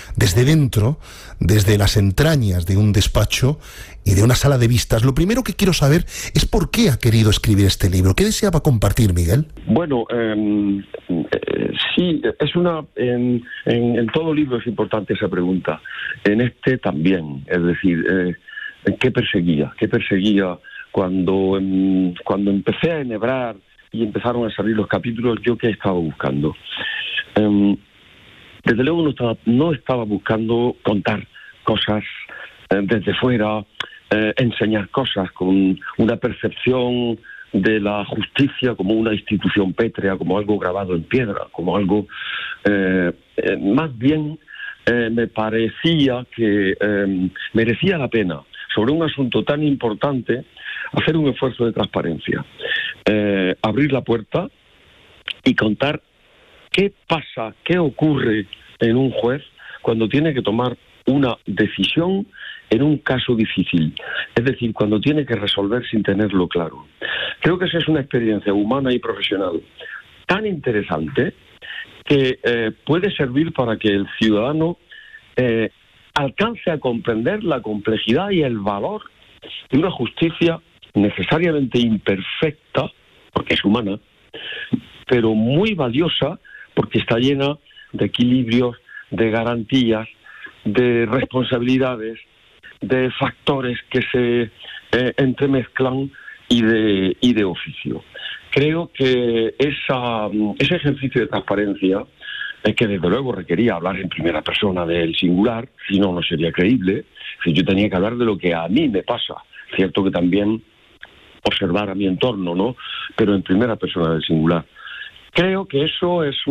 desde dentro, desde las entrañas de un despacho y de una sala de vistas. Lo primero que quiero saber es por qué ha querido escribir este libro. ¿Qué deseaba compartir, Miguel? Bueno, sí, es en todo libro es importante esa pregunta. En este también, es decir, ¿qué perseguía? ¿Qué perseguía cuando empecé a enhebrar y empezaron a salir los capítulos? ¿Yo qué estaba buscando? Desde luego no estaba buscando contar cosas desde fuera, enseñar cosas con una percepción de la justicia como una institución pétrea, como algo grabado en piedra, como algo más bien me parecía que merecía la pena, sobre un asunto tan importante, hacer un esfuerzo de transparencia, abrir la puerta y contar qué pasa, qué ocurre en un juez cuando tiene que tomar una decisión en un caso difícil, es decir, cuando tiene que resolver sin tenerlo claro. Creo que esa es una experiencia humana y profesional tan interesante que puede servir para que el ciudadano alcance a comprender la complejidad y el valor de una justicia necesariamente imperfecta, porque es humana, pero muy valiosa porque está llena de equilibrios, de garantías, de responsabilidades, de factores que se entremezclan y de oficio. Creo que ese ejercicio de transparencia, que desde luego requería hablar en primera persona del singular, si no, no sería creíble. Si yo tenía que hablar de lo que a mí me pasa, cierto que también observar a mi entorno, ¿no? Pero en primera persona del singular. Creo que eso es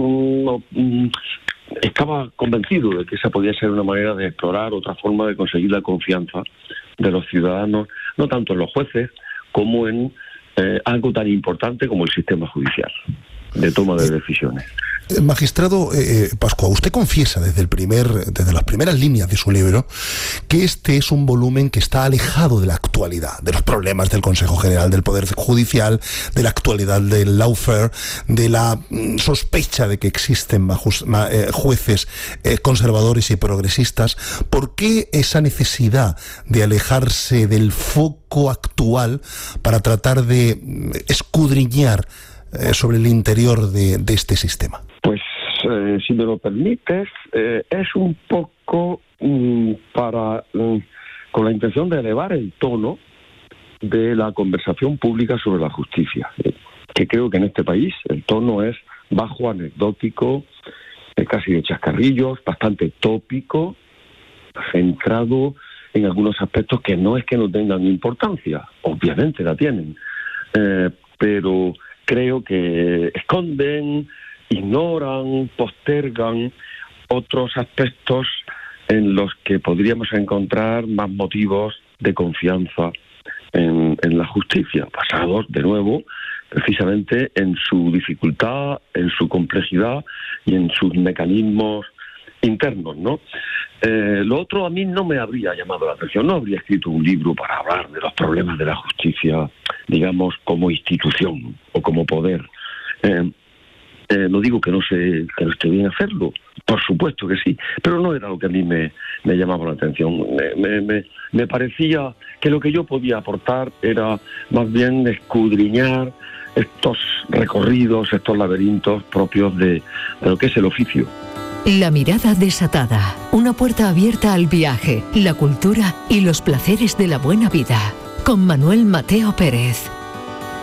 estaba convencido de que esa podía ser una manera de explorar otra forma de conseguir la confianza de los ciudadanos, no tanto en los jueces como en algo tan importante como el sistema judicial de toma de decisiones. Magistrado Pascua, usted confiesa desde las primeras líneas de su libro que este es un volumen que está alejado de la actualidad, de los problemas del Consejo General del Poder Judicial, de la actualidad del lawfare, de la sospecha de que existen jueces conservadores y progresistas. ¿Por qué esa necesidad de alejarse del foco actual para tratar de escudriñar sobre el interior de este sistema? Pues, si me lo permites, es un poco con la intención de elevar el tono de la conversación pública sobre la justicia, que creo que en este país el tono es bajo, anecdótico, casi de chascarrillos, bastante tópico, centrado en algunos aspectos que no es que no tengan importancia, obviamente la tienen, pero creo que esconden, ignoran, postergan otros aspectos en los que podríamos encontrar más motivos de confianza en la justicia, basados, de nuevo, precisamente en su dificultad, en su complejidad y en sus mecanismos internos, ¿no? Lo otro a mí no me habría llamado la atención, no habría escrito un libro para hablar de los problemas de la justicia, digamos, como institución o como poder. No digo que no esté bien hacerlo, por supuesto que sí, pero no era lo que a mí me llamaba la atención. Me parecía que lo que yo podía aportar era más bien escudriñar estos recorridos, estos laberintos propios de lo que es el oficio. La mirada desatada, una puerta abierta al viaje, la cultura y los placeres de la buena vida, con Manuel Mateo Pérez.